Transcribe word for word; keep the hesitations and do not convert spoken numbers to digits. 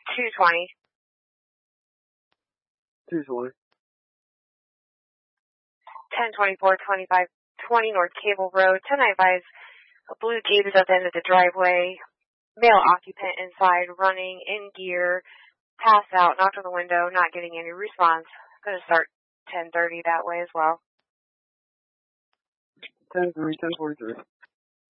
two twenty. two twenty. ten twenty-four, twenty-five twenty North Cable Road. ten advise, a blue Jeep is at the end of the driveway. Male occupant inside, running, in gear, passed out, knocked on the window, not getting any response. Going to start ten thirty that way as well. ten three, ten forty-three.